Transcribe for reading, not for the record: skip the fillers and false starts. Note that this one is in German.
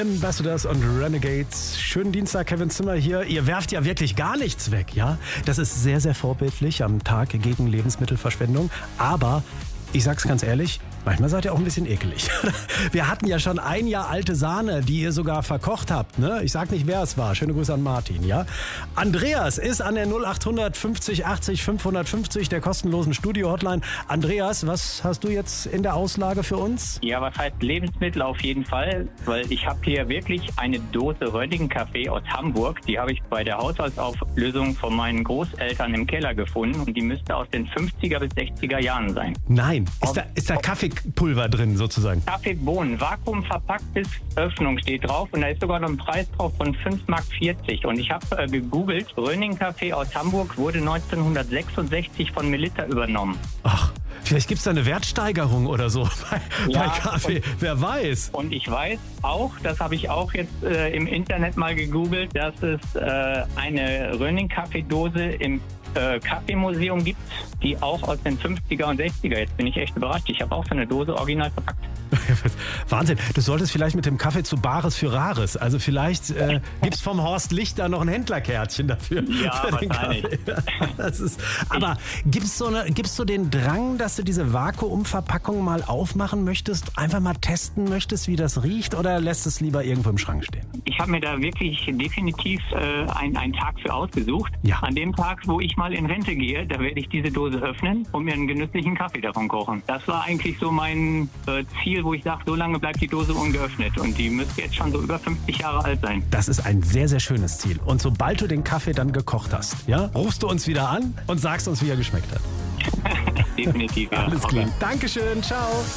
Ambassadors und Renegades. Schönen Dienstag, Kevin Zimmer hier. Ihr werft ja wirklich gar nichts weg, ja? Das ist sehr, sehr vorbildlich am Tag gegen Lebensmittelverschwendung. Aber ich sag's ganz ehrlich, manchmal seid ihr auch ein bisschen ekelig. Wir hatten ja schon 1 Jahr alte Sahne, die ihr sogar verkocht habt. Ne? Ich sag nicht, wer es war. Schöne Grüße an Martin. Ja? Andreas ist an der 0800 50 80 550 der kostenlosen Studio-Hotline. Andreas, was hast du jetzt in der Auslage für uns? Ja, was heißt Lebensmittel auf jeden Fall? Weil ich habe hier wirklich eine Dose Rönningen-Kaffee aus Hamburg. Die habe ich bei der Haushaltsauflösung von meinen Großeltern im Keller gefunden. Und die müsste aus den 50er bis 60er Jahren sein. Nein, ist da Kaffeepulver drin sozusagen? Kaffeebohnen, vakuumverpackt bis Öffnung steht drauf. Und da ist sogar noch ein Preis drauf von 5,40 Mark. Und ich habe gegoogelt, Rönningen-Kaffee aus Hamburg wurde 1966 von Melitta übernommen. Ach, vielleicht gibt es da eine Wertsteigerung oder so bei Kaffee. Wer weiß. Und ich weiß auch, das habe ich auch jetzt im Internet mal gegoogelt, dass es eine Rönningen-Kaffeedose im Kaffeemuseum gibt, die auch aus den 50er und 60er. Jetzt bin ich echt überrascht. Ich habe auch so eine Dose original verpackt. Wahnsinn. Du solltest vielleicht mit dem Kaffee zu Bares für Rares. Also vielleicht gibt es vom Horst Lichter noch ein Händlerkärtchen dafür. Ja, für den wahrscheinlich. Aber gibt's so den Drang, dass du diese Vakuumverpackung mal aufmachen möchtest, einfach mal testen möchtest, wie das riecht, oder lässt es lieber irgendwo im Schrank stehen? Ich habe mir da wirklich definitiv einen Tag für ausgesucht. Ja. An dem Tag, wo ich mal in Rente gehe, da werde ich diese Dose öffnen und mir einen genüsslichen Kaffee davon kochen. Das war eigentlich so mein Ziel, wo ich sage, so lange bleibt die Dose ungeöffnet. Und die müsste jetzt schon so über 50 Jahre alt sein. Das ist ein sehr, sehr schönes Ziel. Und sobald du den Kaffee dann gekocht hast, ja, rufst du uns wieder an und sagst uns, wie er geschmeckt hat. Definitiv, ja. Alles klar. Dankeschön, ciao.